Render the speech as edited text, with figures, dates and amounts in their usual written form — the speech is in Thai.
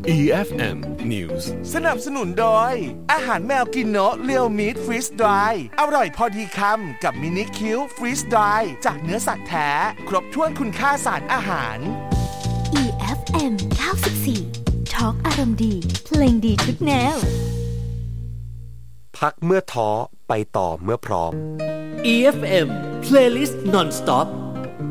EFM News สนับสนุนโดยอาหารแมวกินโนะเรียวมีทฟรีสดรายอร่อยพอดีคำกับมินิคิวฟรีสดรายจากเนื้อสัตว์แท้ครบถ้วนคุณค่าสารอาหาร EFM 94 Talk อารมณ์ดีเพลงดีทุกแนวพักเมื่อท้อไปต่อเมื่อพร้อม EFM Playlist Non-Stop